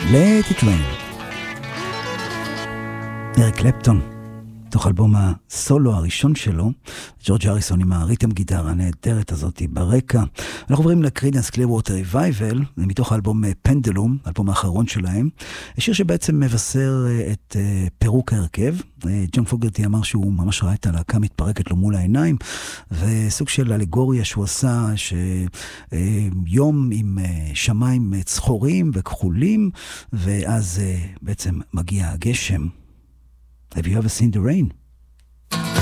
Let it rain. אריק קלפטון, תוך אלבום הסולו הראשון שלו, ג'ורג' הריסון עם הריתם גיטרה הנהדרת הזאת ברקע. אנחנו עוברים לקרידנס קלירווטר ריווייבל, זה מתוך האלבום פנדלום, האלבום האחרון שלהם. שיר שבעצם מבשר את פירוק ההרכב. ג'ון פוגרטי אמר שהוא ממש ראה את הלהקה מתפרקת לו מול העיניים, וסוג של אלגוריה שהוא עשה, שיום עם שמיים צחורים וכחולים, ואז בעצם מגיע הגשם. Have you ever seen the rain?